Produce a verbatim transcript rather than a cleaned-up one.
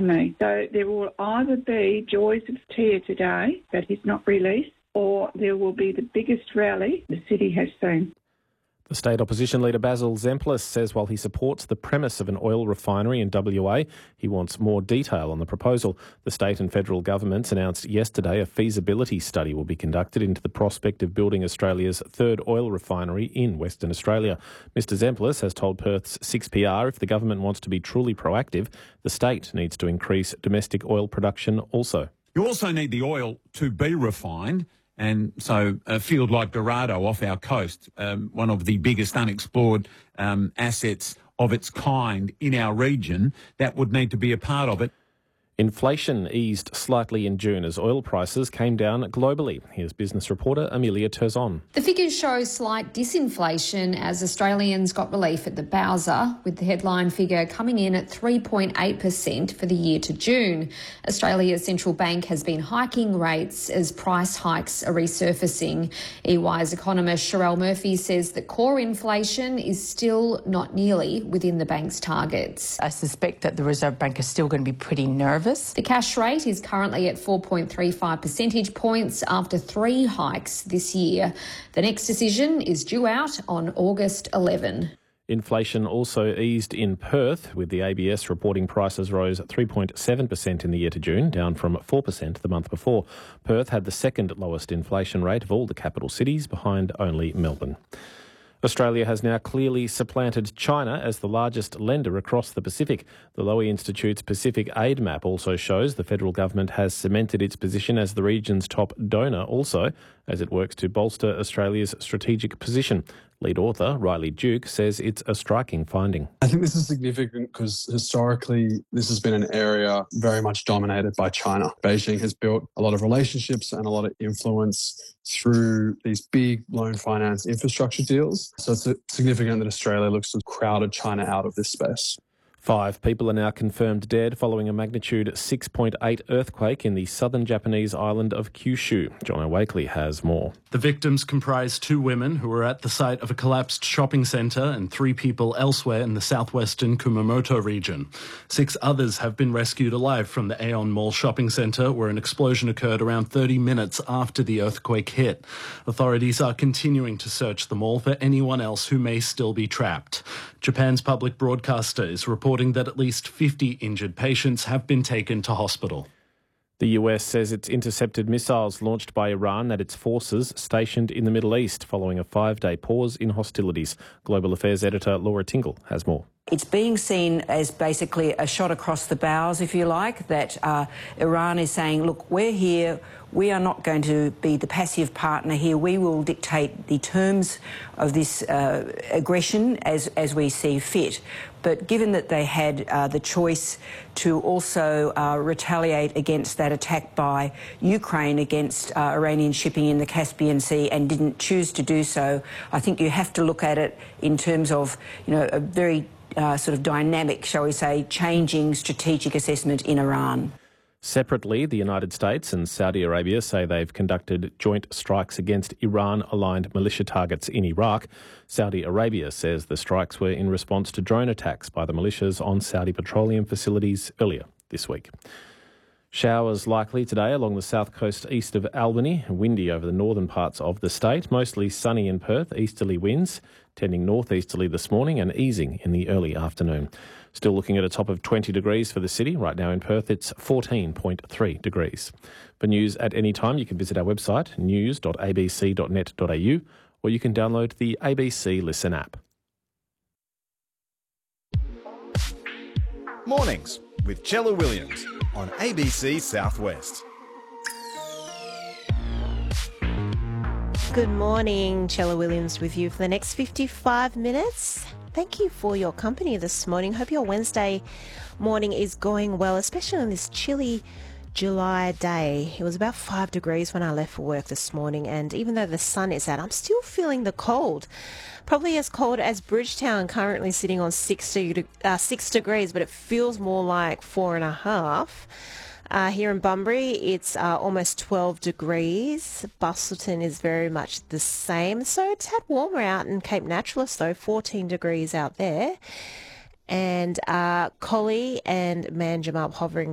me. So there will either be joys of Tia today that he's not released, or there will be the biggest rally the city has seen. The state opposition leader Basil Zemplis says while he supports the premise of an oil refinery in W A, he wants more detail on the proposal. The state and federal governments announced yesterday a feasibility study will be conducted into the prospect of building Australia's third oil refinery in Western Australia. Mister Zemplis has told Perth's six P R if the government wants to be truly proactive, the state needs to increase domestic oil production also. You also need the oil to be refined. And so a field like Dorado off our coast, um, one of the biggest unexplored um, assets of its kind in our region, that would need to be a part of it. Inflation eased slightly in June as oil prices came down globally. Here's business reporter Amelia Terzon. The figures show slight disinflation as Australians got relief at the Bowser, with the headline figure coming in at three point eight percent for the year to June. Australia's central bank has been hiking rates as price hikes are resurfacing. E Y's economist Sherelle Murphy says that core inflation is still not nearly within the bank's targets. I suspect that the Reserve Bank is still going to be pretty nervous. The cash rate is currently at four point three five percentage points after three hikes this year. The next decision is due out on August eleventh. Inflation also eased in Perth, with the A B S reporting prices rose three point seven percent in the year to June, down from four percent the month before. Perth had the second lowest inflation rate of all the capital cities, behind only Melbourne. Australia has now clearly supplanted China as the largest lender across the Pacific. The Lowy Institute's Pacific Aid Map also shows the federal government has cemented its position as the region's top donor also, as it works to bolster Australia's strategic position. Lead author Riley Duke says it's a striking finding. I think this is significant because historically this has been an area very much dominated by China. Beijing has built a lot of relationships and a lot of influence through these big loan finance infrastructure deals. So it's significant that Australia looks to have crowded China out of this space. Five people are now confirmed dead following a magnitude six point eight earthquake in the southern Japanese island of Kyushu. John Wakely has more. The victims comprise two women who were at the site of a collapsed shopping centre and three people elsewhere in the southwestern Kumamoto region. Six others have been rescued alive from the Aeon Mall shopping centre, where an explosion occurred around thirty minutes after the earthquake hit. Authorities are continuing to search the mall for anyone else who may still be trapped. Japan's public broadcaster is reporting that at least fifty injured patients have been taken to hospital. The U S says it's intercepted missiles launched by Iran at its forces stationed in the Middle East following a five-day pause in hostilities. Global Affairs editor Laura Tingle has more. It's being seen as basically a shot across the bows, if you like, that uh, Iran is saying, look, we're here, we are not going to be the passive partner here, we will dictate the terms of this uh, aggression as, as we see fit. But given that they had uh, the choice to also uh, retaliate against that attack by Ukraine against uh, Iranian shipping in the Caspian Sea and didn't choose to do so, I think you have to look at it in terms of, you know, a very uh, sort of dynamic, shall we say, changing strategic assessment in Iran. Separately, the United States and Saudi Arabia say they've conducted joint strikes against Iran-aligned militia targets in Iraq. Saudi Arabia says the strikes were in response to drone attacks by the militias on Saudi petroleum facilities earlier this week. Showers likely today along the south coast east of Albany, windy over the northern parts of the state, mostly sunny in Perth, easterly winds, tending northeasterly this morning and easing in the early afternoon. Still looking at a top of twenty degrees for the city. Right now in Perth, it's fourteen point three degrees. For news at any time, you can visit our website, news dot a b c dot net dot a u, or you can download the A B C Listen app. Mornings with Chella Williams on A B C Southwest. Good morning, Chella Williams with you for the next fifty-five minutes. Thank you for your company this morning. Hope your Wednesday morning is going well, especially on this chilly July day. It was about five degrees when I left for work this morning, and even though the sun is out, I'm still feeling the cold. Probably as cold as Bridgetown, currently sitting on sixty, uh, six degrees, but it feels more like four and a half. Uh, here in Bunbury, it's uh, almost twelve degrees. Bustleton is very much the same. So it's had warmer out in Cape Naturalist, though, fourteen degrees out there. And uh, Collie and Manjimup hovering